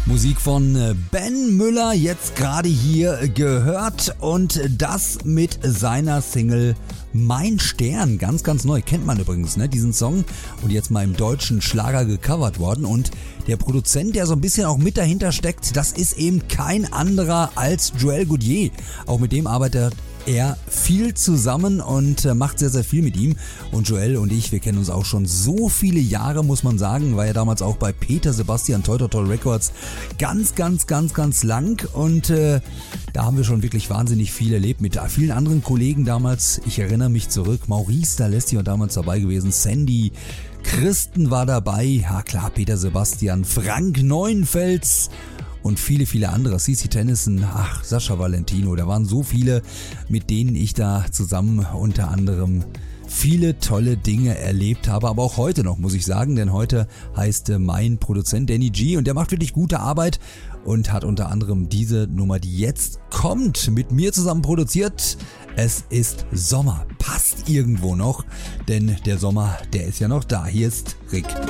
Musik von Ben Müller, jetzt gerade hier gehört, und das mit seiner Single Mein Stern, ganz, ganz neu, kennt man übrigens, ne, diesen Song, und jetzt mal im deutschen Schlager gecovert worden, und der Produzent, der so ein bisschen auch mit dahinter steckt, das ist eben kein anderer als Joel Goudier. Auch mit dem arbeitet er viel zusammen und macht sehr, sehr viel mit ihm. Und Joel und ich, wir kennen uns auch schon so viele Jahre, muss man sagen. War ja damals auch bei Peter Sebastian Toi Toi Toi Records ganz, ganz, ganz, ganz lang. Und da haben wir schon wirklich wahnsinnig viel erlebt mit vielen anderen Kollegen damals. Ich erinnere mich zurück, Maurice D'Alessio war damals dabei gewesen, Sandy, Christen war dabei, ja klar, Peter Sebastian, Frank Neuenfels und viele, viele andere, CeCe Tennison, Sascha Valentino, da waren so viele, mit denen ich da zusammen unter anderem viele tolle Dinge erlebt habe, aber auch heute noch, muss ich sagen, denn heute heißt mein Produzent Danny G und der macht wirklich gute Arbeit und hat unter anderem diese Nummer, die jetzt kommt, mit mir zusammen produziert. Es ist Sommer, passt irgendwo noch, denn der Sommer, der ist ja noch da. Hier ist Rick.